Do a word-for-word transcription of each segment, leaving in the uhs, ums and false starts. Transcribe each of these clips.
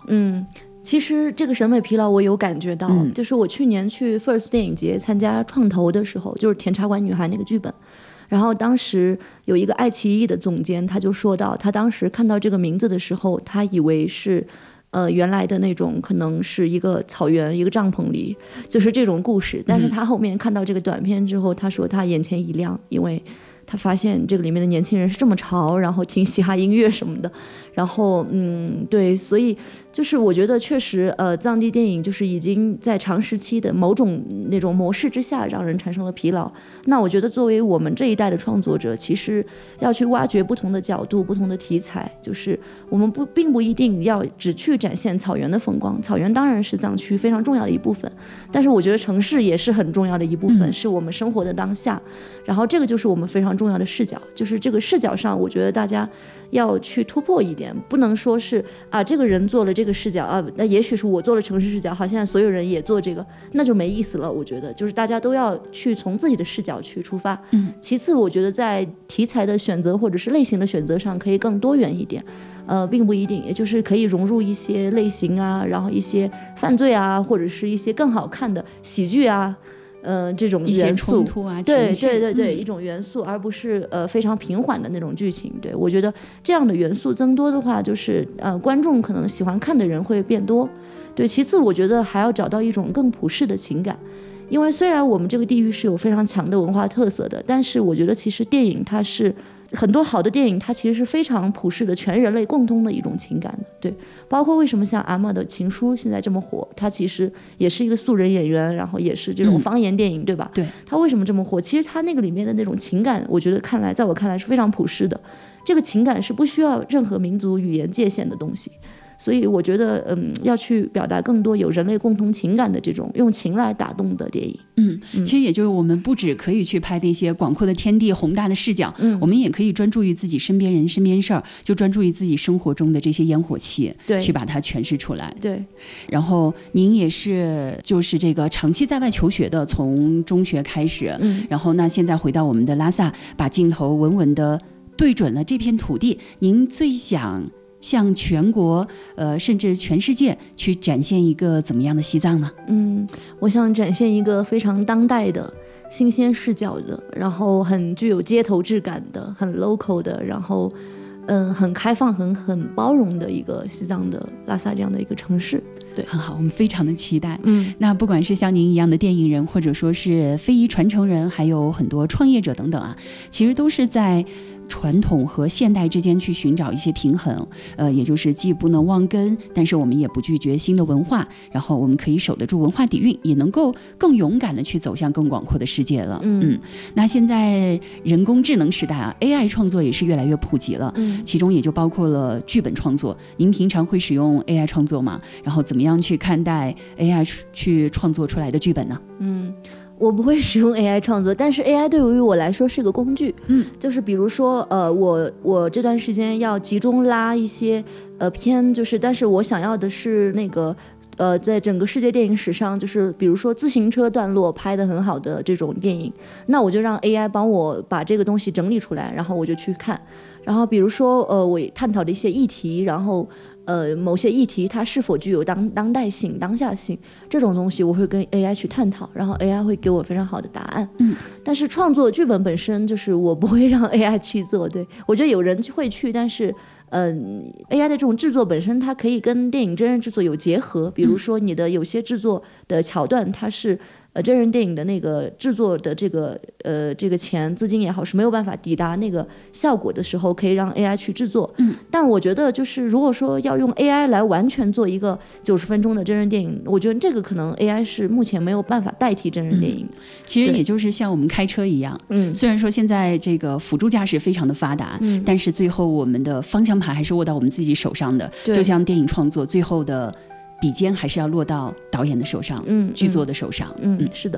嗯，其实这个审美疲劳我有感觉到、嗯、就是我去年去 First 电影节参加创投的时候，就是甜茶馆女孩那个剧本，然后当时有一个爱奇艺的总监，他就说到他当时看到这个名字的时候，他以为是呃原来的那种可能是一个草原一个帐篷里就是这种故事，但是他后面看到这个短片之后，他说他眼前一亮，因为他发现这个里面的年轻人是这么潮，然后听嘻哈音乐什么的，然后嗯对，所以就是我觉得确实呃藏地电影就是已经在长时期的某种那种模式之下让人产生了疲劳。那我觉得作为我们这一代的创作者，其实要去挖掘不同的角度不同的题材，就是我们不并不一定要只去展现草原的风光，草原当然是藏区非常重要的一部分，但是我觉得城市也是很重要的一部分、嗯、是我们生活的当下，然后这个就是我们非常重要的视角，就是这个视角上我觉得大家要去突破一点，不能说是啊这个人做了这个视角啊，那也许是我做了城市视角，好像所有人也做这个，那就没意思了。我觉得就是大家都要去从自己的视角去出发。嗯，其次我觉得在题材的选择或者是类型的选择上可以更多元一点，呃，并不一定，也就是可以融入一些类型啊，然后一些犯罪啊，或者是一些更好看的喜剧啊。呃，这种元素， 冲突啊， 对对对对、 嗯， 一种元素，而不是呃非常平缓的那种剧情。对，我觉得这样的元素增多的话，就是呃观众可能喜欢看的人会变多。对，其次我觉得还要找到一种更普世的情感，因为虽然我们这个地域是有非常强的文化特色的，但是我觉得其实电影它是。很多好的电影它其实是非常普世的全人类共通的一种情感的，对，包括为什么像阿嬷的情书现在这么火，它其实也是一个素人演员，然后也是这种方言电影、嗯、对吧？ 对， 它为什么这么火？其实它那个里面的那种情感，我觉得看来在我看来是非常普世的，这个情感是不需要任何民族语言界限的东西，所以我觉得嗯，要去表达更多有人类共同情感的这种用情来打动的电影。 嗯，其实也就是我们不只可以去拍那些广阔的天地宏大的视角、嗯、我们也可以专注于自己身边人身边事儿，就专注于自己生活中的这些烟火气，对，去把它诠释出来。 对， 然后您也是就是这个长期在外求学的，从中学开始、嗯、然后那现在回到我们的拉萨，把镜头稳稳的对准了这片土地，您最想向全国呃甚至全世界去展现一个怎么样的西藏呢？嗯， 我想展现一个非常当代的新鲜视角的，然后很具有街头质感的，很 local 的，然后嗯很开放很很包容的一个西藏的拉萨这样的一个城市。对， 很好，我们非常的期待。嗯，那不管是像您一样的电影人，或者说是非遗传承人，还有很多创业者等等啊，其实都是在传统和现代之间去寻找一些平衡，呃，也就是既不能忘根，但是我们也不拒绝新的文化，然后我们可以守得住文化底蕴，也能够更勇敢的去走向更广阔的世界了。嗯，嗯那现在人工智能时代啊 ，A I 创作也是越来越普及了，嗯，其中也就包括了剧本创作。您平常会使用 A I 创作吗？然后怎么样去看待 A I 去创作出来的剧本呢？ 嗯。我不会使用 A I 创作，但是 A I 对于我来说是个工具。嗯，就是比如说，呃，我我这段时间要集中拉一些呃片，就是但是我想要的是那个呃，在整个世界电影史上，就是比如说自行车段落拍得很好的这种电影，那我就让 A I 帮我把这个东西整理出来，然后我就去看。然后比如说，呃，我探讨的一些议题，然后。呃，某些议题它是否具有当当代性、当下性，这种东西我会跟 A I 去探讨，然后 A I 会给我非常好的答案。嗯，但是创作剧本本身就是我不会让 A I 去做，对，我觉得有人会去，但是嗯、呃、，A I 的这种制作本身它可以跟电影真人制作有结合，比如说你的有些制作的桥段它是。呃，真人电影的那个制作的这个呃这个钱资金也好是没有办法抵达那个效果的时候，可以让 A I 去制作。嗯，但我觉得就是如果说要用 A I 来完全做一个九十分钟的真人电影，我觉得这个可能 A I 是目前没有办法代替真人电影。嗯、 其实也就是像我们开车一样，嗯，虽然说现在这个辅助驾驶非常的发达，嗯，但是最后我们的方向盘还是握到我们自己手上的。就像电影创作最后的。笔尖还是要落到导演的手上，嗯，剧作的手上， 嗯，嗯是的。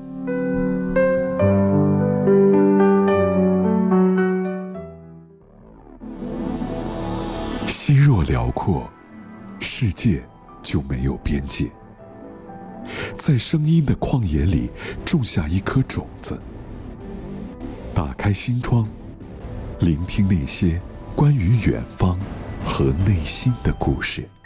心若辽阔，世界就没有边界。在声音的旷野里种下一颗种子，打开心窗，聆听那些关于远方和内心的故事。